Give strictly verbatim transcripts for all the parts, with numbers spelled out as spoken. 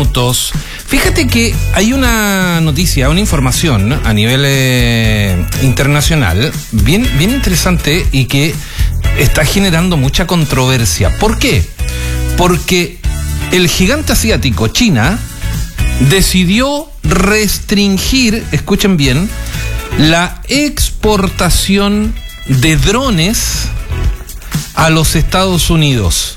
autos. Fíjate que hay una noticia, una información a nivel eh, internacional bien, bien interesante y que está generando mucha controversia. ¿Por qué? Porque el gigante asiático, China, decidió restringir, escuchen bien, la exportación de drones a los Estados Unidos.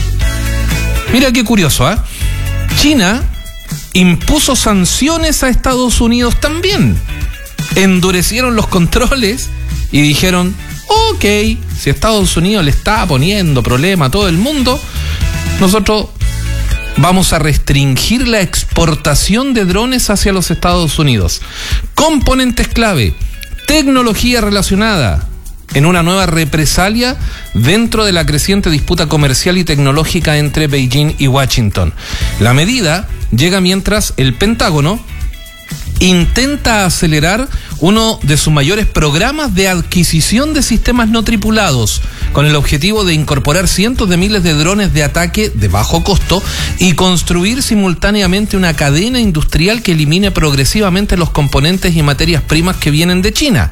Mira qué curioso, ¿eh? China impuso sanciones a Estados Unidos también. Endurecieron los controles y dijeron, ok, si Estados Unidos le está poniendo problema a todo el mundo, nosotros vamos a restringir la exportación de drones hacia los Estados Unidos. Componentes clave, tecnología relacionada, en una nueva represalia dentro de la creciente disputa comercial y tecnológica entre Beijing y Washington. La medida llega mientras el Pentágono intenta acelerar uno de sus mayores programas de adquisición de sistemas no tripulados, con el objetivo de incorporar cientos de miles de drones de ataque de bajo costo y construir simultáneamente una cadena industrial que elimine progresivamente los componentes y materias primas que vienen de China.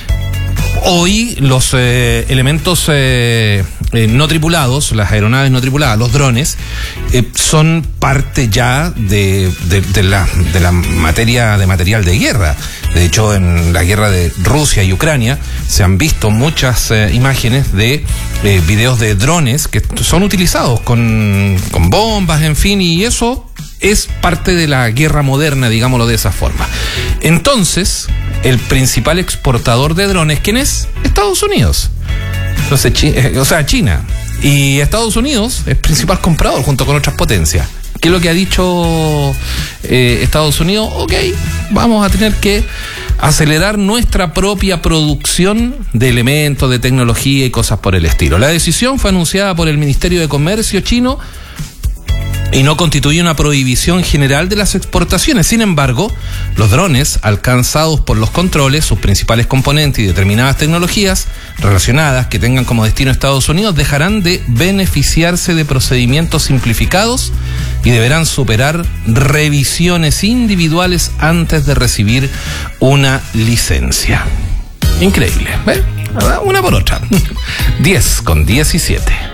Hoy los eh, elementos eh, eh, no tripulados, las aeronaves no tripuladas, los drones, eh, son parte ya de, de, de, la, de la materia de material de guerra. De hecho, en la guerra de Rusia y Ucrania se han visto muchas eh, imágenes de eh, videos de drones que son utilizados con, con bombas, en fin, y eso es parte de la guerra moderna, digámoslo de esa forma. Entonces, el principal exportador de drones, ¿quién es? Estados Unidos. Entonces, Chi- eh, o sea, China. Y Estados Unidos es principal comprador junto con otras potencias. ¿Qué es lo que ha dicho eh, Estados Unidos? Ok, vamos a tener que acelerar nuestra propia producción de elementos, de tecnología y cosas por el estilo. La decisión fue anunciada por el Ministerio de Comercio chino y no constituye una prohibición general de las exportaciones. Sin embargo, los drones alcanzados por los controles, sus principales componentes y determinadas tecnologías relacionadas que tengan como destino Estados Unidos dejarán de beneficiarse de procedimientos simplificados y deberán superar revisiones individuales antes de recibir una licencia. Increíble, ¿eh? Una por otra. diez con diecisiete.